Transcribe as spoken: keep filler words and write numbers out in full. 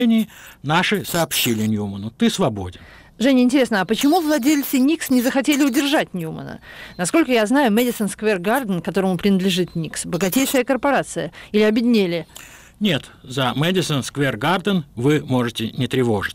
Наши сообщили Ньюману: ты свободен. Женя, интересно, а почему владельцы Никс не захотели удержать Ньюмана? Насколько я знаю, Мэдисон Сквер Гарден, которому принадлежит Никс, богатейшая корпорация. Или обеднели? Нет, за Мэдисон Сквер Гарден вы можете не тревожить.